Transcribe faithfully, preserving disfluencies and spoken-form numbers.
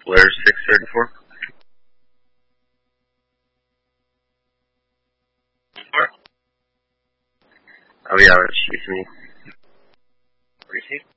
Blair six thirty-four. Oh yeah, that's me. Receipt.